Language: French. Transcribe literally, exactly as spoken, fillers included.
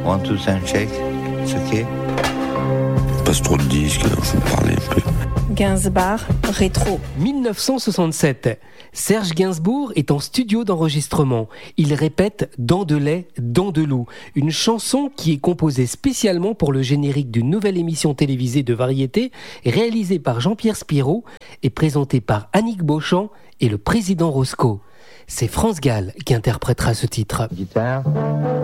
One, two, un check. C'est ok. Passe trop de disques, il faut parler un peu. Gainsbourg, rétro. dix-neuf cent soixante-sept. Serge Gainsbourg est en studio d'enregistrement. Il répète « Dents de lait, dents de loup », une chanson qui est composée spécialement pour le générique d'une nouvelle émission télévisée de variété réalisée par Jean-Pierre Spirou et présentée par Annick Beauchamp et le président Roscoe. C'est France Gall qui interprétera ce titre. Guitare.